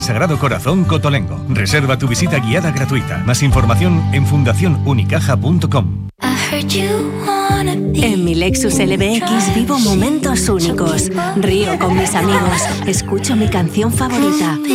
Sagrado Corazón Cotolengo. Reserva tu visita guiada gratuita. Más información en fundacionunicaja.com. En mi Lexus LBX vivo momentos únicos. Río con mis amigos. Escucho mi canción favorita.